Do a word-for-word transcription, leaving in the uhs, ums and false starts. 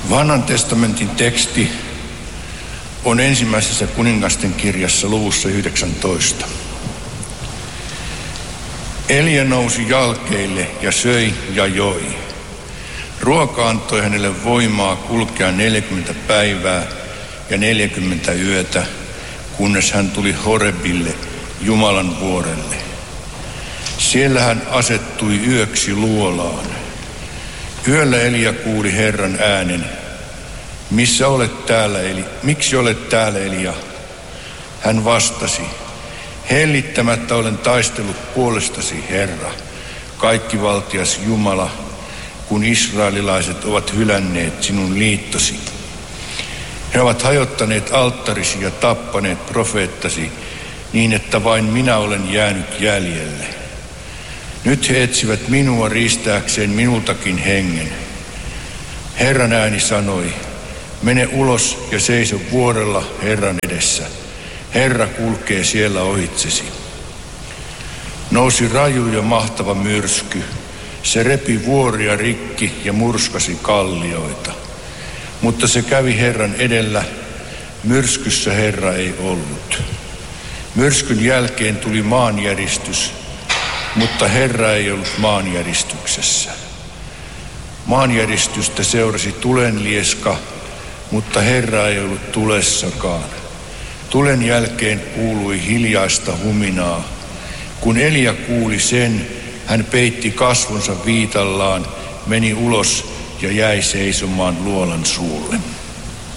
Vanhan testamentin teksti on ensimmäisessä kuningasten kirjassa luvussa yhdeksäntoista. Elia nousi jalkeille ja söi ja joi. Ruoka antoi hänelle voimaa kulkea neljäkymmentä päivää ja neljäkymmentä yötä, kunnes hän tuli Horebille, Jumalan vuorelle. Siellä hän asettui yöksi luolaan. Yöllä Elia kuuli Herran äänen. Missä olet täällä, Eli? Miksi olet täällä, Elia? Hän vastasi. Hellittämättä olen taistellut puolestasi, Herra, kaikkivaltias Jumala, kun israelilaiset ovat hylänneet sinun liittosi. He ovat hajottaneet alttarisi ja tappaneet profeettasi niin, että vain minä olen jäänyt jäljelle. Nyt he etsivät minua riistääkseen minultakin hengen. Herran ääni sanoi, mene ulos ja seiso vuorella Herran edessä. Herra kulkee siellä ohitsesi. Nousi raju ja mahtava myrsky. Se repi vuoria rikki ja murskasi kallioita. Mutta se kävi Herran edellä. Myrskyssä Herra ei ollut. Myrskyn jälkeen tuli maanjäristys, mutta Herra ei ollut maanjäristyksessä. Maanjäristystä seurasi tulenlieska, mutta Herra ei ollut tulessakaan. Tulen jälkeen kuului hiljaista huminaa. Kun Elia kuuli sen, hän peitti kasvonsa viitallaan, meni ulos ja jäi seisomaan luolan suulle.